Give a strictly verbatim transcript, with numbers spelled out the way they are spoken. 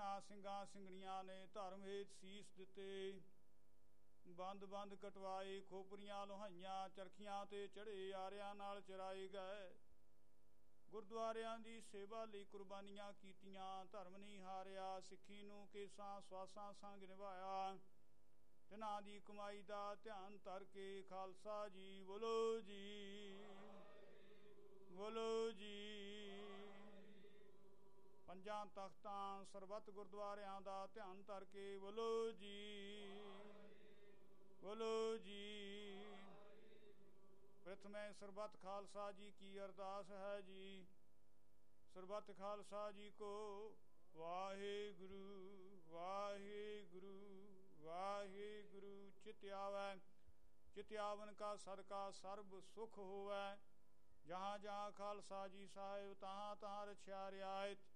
ਜਿਨ੍ਹਾਂ ਸਿੰਘਾਂ ਸਿੰਘਣੀਆਂ ਨੇ ਧਰਮ ਹੇਤ ਸੀਸ ਦਿੱਤੇ, ਬੰਦ ਬੰਦ ਕਟਵਾਏ, ਖੋਪਰੀਆਂ ਲੋਹਾਈਆਂ, ਚਰਖੀਆਂ ਤੇ ਚੜ੍ਹੇ, ਆਰਿਆਂ ਨਾਲ ਚਰਾਏ ਗਏ, ਗੁਰਦੁਆਰਿਆਂ ਦੀ ਸੇਵਾ ਲਈ ਕੁਰਬਾਨੀਆਂ ਕੀਤੀਆਂ, ਧਰਮ ਨਹੀਂ ਹਾਰਿਆ, ਸਿੱਖੀ ਨੂੰ ਕੇਸਾਂ ਸਵਾਸਾਂ ਸੰਗ ਨਿਭਾਇਆ, ਤਿਨਾਂ ਦੀ ਕਮਾਈ ਦਾ ਧਿਆਨ ਧਰ ਕੇ ਖਾਲਸਾ ਜੀ ਬੋਲੋ ਜੀ, ਬੋਲੋ ਜੀ। ਪੰਜਾਂ ਤਖਤਾਂ ਸਰਬੱਤ ਗੁਰਦੁਆਰਿਆਂ ਦਾ ਧਿਆਨ ਧਰ ਕੇ ਬੋਲੋ ਜੀ, ਬੋਲੋ ਜੀ। ਪ੍ਰਥਮੇ ਸਰਬੱਤ ਖਾਲਸਾ ਜੀ ਕੀ ਅਰਦਾਸ ਹੈ ਜੀ। ਸਰਬੱਤ ਖਾਲਸਾ ਜੀ ਕੋ ਵਾਹਿਗੁਰੂ ਵਾਹਿਗੁਰੂ ਵਾਹਿਗੁਰੂ। ਚਿਤ ਆਵੈ ਚਿਤ ਆਵਨ ਕਾ ਸਦਕਾ ਸਰਬ ਸੁਖ ਹੋਵੈ, ਜਹਾਂ ਜਹਾਂ ਖਾਲਸਾ ਜੀ ਸਾਹਿਬ ਤਹਾਂ ਤਹਾਂ ਰਛਿਆ ਰਿਆਇਤ।